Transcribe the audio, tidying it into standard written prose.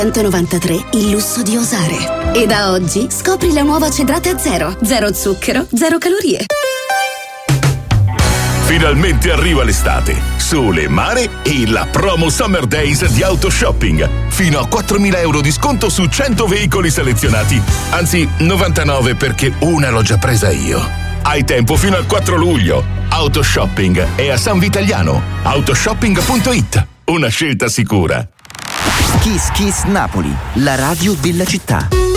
193 il lusso di osare. E da oggi scopri la nuova Cedrate Zero. Zero zucchero, zero calorie. Finalmente arriva l'estate, sole, mare e la promo Summer Days di Autoshopping. Fino a 4.000 euro di sconto su 100 veicoli selezionati. Anzi, 99 perché una l'ho già presa io. Hai tempo fino al 4 luglio. Autoshopping è a San Vitaliano. Autoshopping.it. Una scelta sicura. Kiss Kiss Napoli, la radio della città.